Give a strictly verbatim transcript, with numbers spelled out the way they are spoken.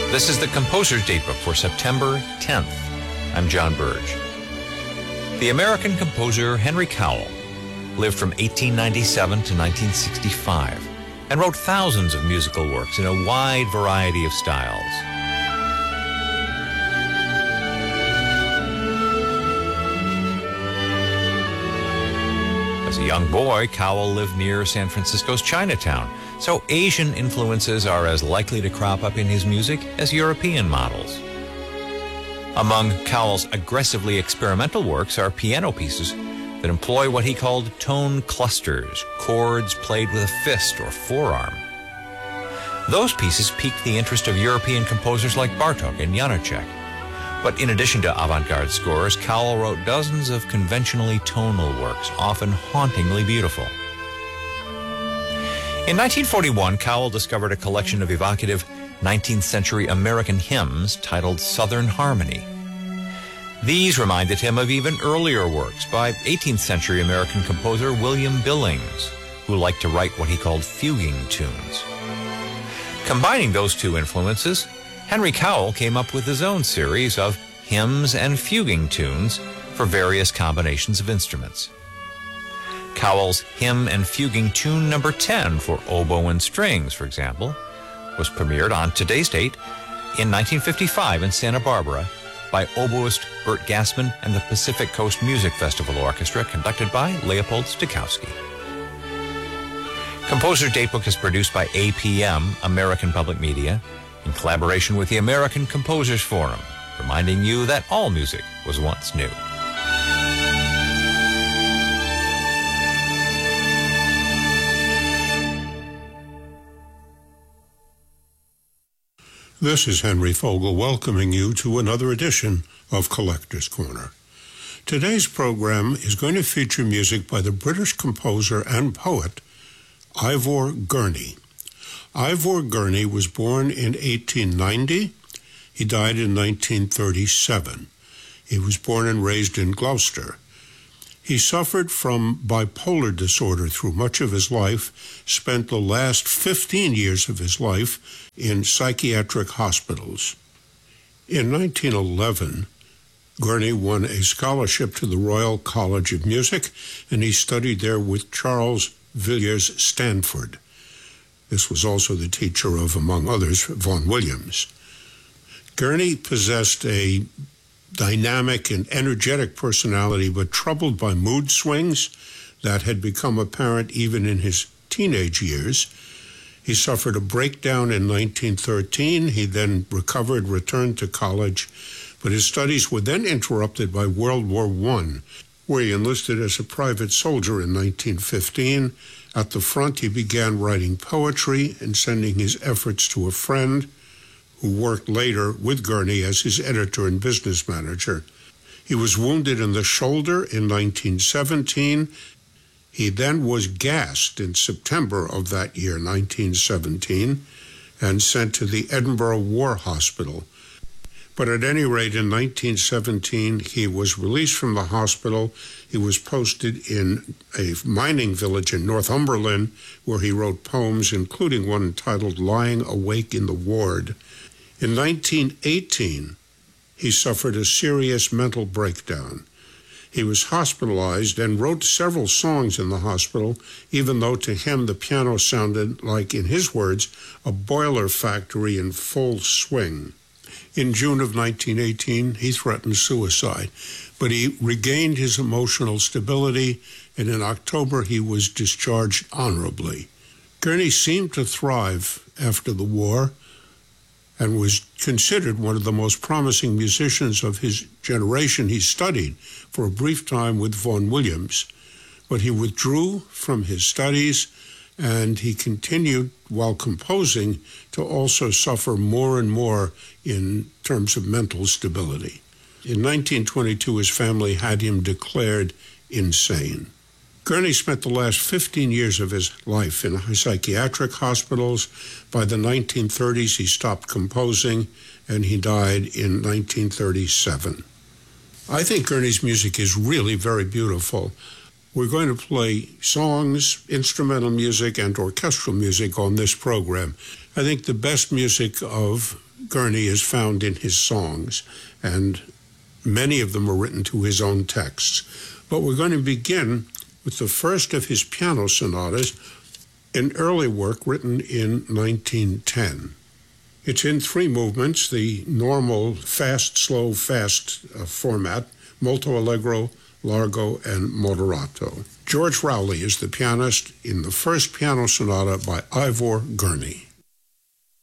This is the Composer's Datebook for September tenth. I'm John Burge. The American composer Henry Cowell lived from eighteen ninety-seven to nineteen sixty-five and wrote thousands of musical works in a wide variety of styles. As a young boy, Cowell lived near San Francisco's Chinatown, so Asian influences are as likely to crop up in his music as European models. Among Cowell's aggressively experimental works are piano pieces that employ what he called tone clusters, chords played with a fist or forearm. Those pieces piqued the interest of European composers like Bartók and Janáček. But in addition to avant-garde scores, Cowell wrote dozens of conventionally tonal works, often hauntingly beautiful. In nineteen forty-one, Cowell discovered a collection of evocative nineteenth century American hymns titled Southern Harmony. These reminded him of even earlier works by eighteenth century American composer William Billings, who liked to write what he called fuguing tunes. Combining those two influences, Henry Cowell came up with his own series of hymns and fuguing tunes for various combinations of instruments. Cowell's hymn and fuguing tune number ten for oboe and strings, for example, was premiered on today's date in nineteen fifty-five in Santa Barbara by oboist Bert Gassman and the Pacific Coast Music Festival Orchestra, conducted by Leopold Stokowski. Composer's Datebook is produced by A P M, American Public Media, in collaboration with the American Composers Forum, reminding you that all music was once new. This is Henry Fogel welcoming you to another edition of Collector's Corner. Today's program is going to feature music by the British composer and poet Ivor Gurney. Ivor Gurney was born in eighteen ninety. He died in nineteen thirty-seven. He was born and raised in Gloucester. He suffered from bipolar disorder through much of his life, spent the last fifteen years of his life in psychiatric hospitals. In nineteen eleven, Gurney won a scholarship to the Royal College of Music, and he studied there with Charles Villiers Stanford. This was also the teacher of, among others, Vaughan Williams. Gurney possessed a dynamic and energetic personality, but troubled by mood swings that had become apparent even in his teenage years. He suffered a breakdown in nineteen thirteen. He then recovered, returned to college, but his studies were then interrupted by World War One, where he enlisted as a private soldier in nineteen fifteen. At the front, he began writing poetry and sending his efforts to a friend who worked later with Gurney as his editor and business manager. He was wounded in the shoulder in nineteen seventeen. He then was gassed in September of that year, nineteen seventeen, and sent to the Edinburgh War Hospital. But at any rate, in nineteen seventeen, he was released from the hospital. He was posted in a mining village in Northumberland, where he wrote poems, including one entitled Lying Awake in the Ward. In nineteen eighteen, he suffered a serious mental breakdown. He was hospitalized and wrote several songs in the hospital, even though to him the piano sounded like, in his words, a boiler factory in full swing. In June of nineteen eighteen, he threatened suicide, but he regained his emotional stability, and in October he was discharged honorably. Gurney seemed to thrive after the war and was considered one of the most promising musicians of his generation. He studied for a brief time with Vaughan Williams, but he withdrew from his studies, and he continued, while composing, to also suffer more and more in terms of mental stability. In nineteen twenty-two, his family had him declared insane. Gurney spent the last fifteen years of his life in psychiatric hospitals. By the nineteen thirties, he stopped composing, and he died in nineteen thirty-seven. I think Gurney's music is really very beautiful. We're going to play songs, instrumental music, and orchestral music on this program. I think the best music of Gurney is found in his songs, and many of them are written to his own texts. But we're going to begin with the first of his piano sonatas, an early work written in nineteen ten. It's in three movements, the normal fast, slow, fast uh, format, molto allegro, largo, and moderato. George Rowley is the pianist in the first piano sonata by Ivor Gurney.